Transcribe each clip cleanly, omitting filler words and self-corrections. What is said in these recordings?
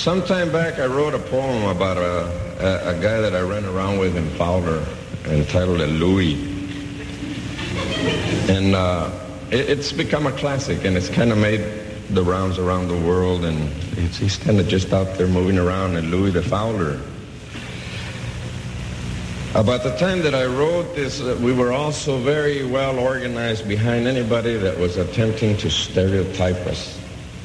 Sometime back, I wrote a poem about a guy that I ran around with in Fowler, entitled Louis. And it's become a classic, and it's kind of made the rounds around the world, and he's kind of just out there moving around, and Louis the Fowler. About the time that I wrote this, we were also very well organized behind anybody that was attempting to stereotype us.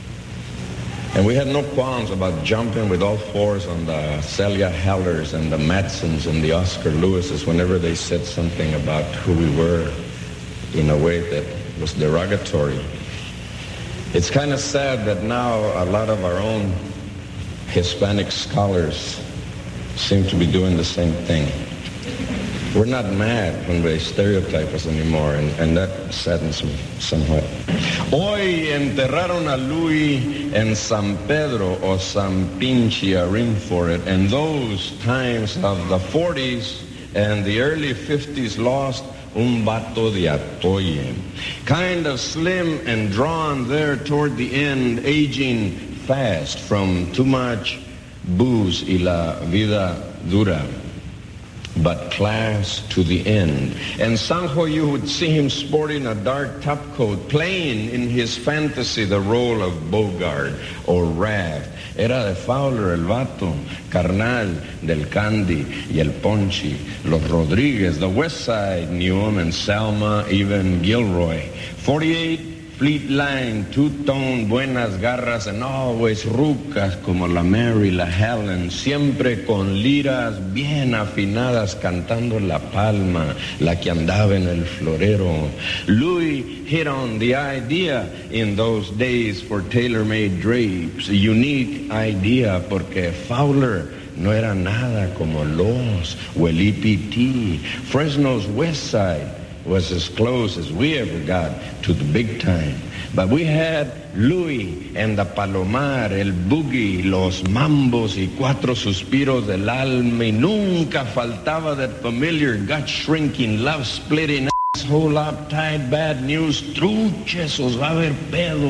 And we had no qualms about jumping with all fours on the Celia Hellers and the Madsons and the Oscar Lewises whenever they said something about who we were in a way that was derogatory. It's kind of sad that now a lot of our own Hispanic scholars seem to be doing the same thing. We're not mad when they stereotype us anymore, and that saddens me somewhat. Hoy enterraron a Louis en San Pedro o San Pinche Arim for it, and those times of the 40s and the early 50s lost un vato de Atoye. Kind of slim and drawn there toward the end, aging fast from too much booze y la vida dura. But class to the end. And somehow you would see him sporting a dark topcoat, playing in his fantasy the role of Bogart or Raft. Era de Fowler el vato, carnal del Candy y el Ponchi, los Rodriguez, the West Side, Newham and Selma, even Gilroy. 48 Fleet Line, two-tone, buenas garras, and always rucas como la Mary, la Helen, siempre con liras bien afinadas cantando La Palma, la que andaba en el florero. Louis hit on the idea in those days for tailor-made drapes, a unique idea porque Fowler no era nada como Los o el EPT. Fresno's West Side was as close as we ever got to the big time. But we had Louis and the Palomar, el Boogie, los Mambos y Cuatro Suspiros del Alma, y nunca faltaba that familiar gut-shrinking, love-splitting, asshole uptight, bad news, truches, os va a haber pedo.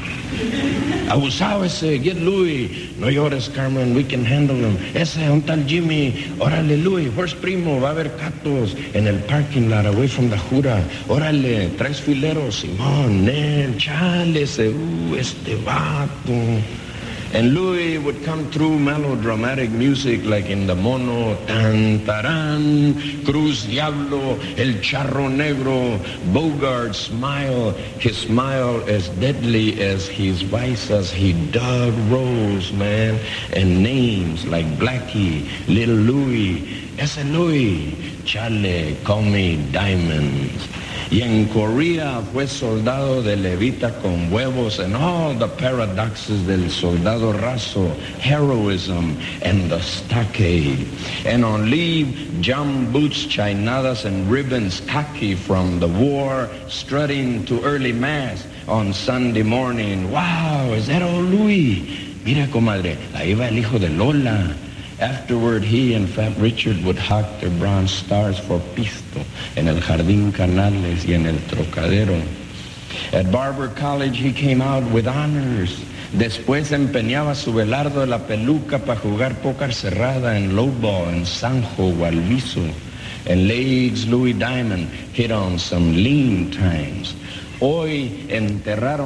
Abusado ese, get Louis. No llores, Carmen, we can handle him. Ese, un tal Jimmy. Órale, Louis, where's Primo? Va a haber catos en el parking lot away from the Jura. Órale, traes fileros, Simón, Nel, chale, ese, este vato. And Louis would come through melodramatic music like in the Mono, Tan Taran, Cruz Diablo, El Charro Negro, Bogart Smile, his smile as deadly as his vice as he dug Rose, man, and names like Blackie, Little Louis, ese Louis, Chale, call me Diamonds. Y en Korea fue soldado de levita con huevos and all the paradoxes del soldado raso, heroism and the stockade. And on leave, jump boots, chinadas and ribbons, khaki from the war, strutting to early mass on Sunday morning. Wow, is that old Louis? Mira, comadre, ahí va el hijo de Lola. Afterward, he and Fat Richard would hawk their bronze stars for pisto en el Jardín Canales y en el Trocadero. At Barber College, he came out with honors. Después empeñaba su velardo de la peluca para jugar póker cerrada en lowball en Sanjo o Alviso. And Leeds Louis Diamond hit on some lean times. Hoy enterraron...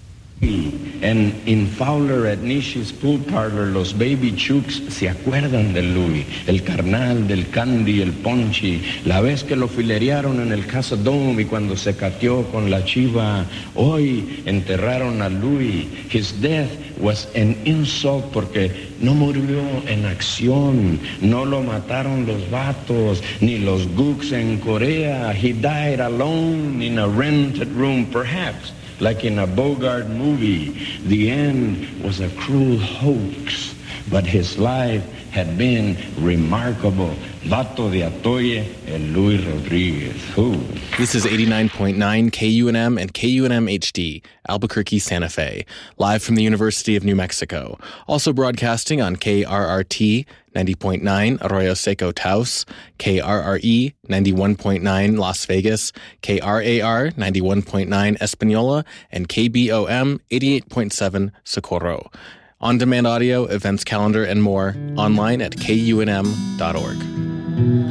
And in Fowler at Nishi's pool parlor, los baby chooks se acuerdan de Louis, el carnal del Candy, el Ponchi, la vez que lo filerearon en el Casa Dome y cuando se cateó con la chiva. Hoy enterraron a Louis. His death was an insult porque no murió en acción, no lo mataron los vatos, ni los gooks en Corea. He died alone in a rented room, perhaps. Like in a Bogart movie, the end was a cruel hoax, but his life had been remarkable. Vato de Atoye, el Louis Rodriguez. Who? This is 89.9 KUNM and KUNM HD, Albuquerque, Santa Fe, live from the University of New Mexico. Also broadcasting on KRRT 90.9 Arroyo Seco Taos, KRRE 91.9 Las Vegas, KRAR 91.9 Espanola, and KBOM 88.7 Socorro. On-demand audio, events calendar, and more online at kunm.org.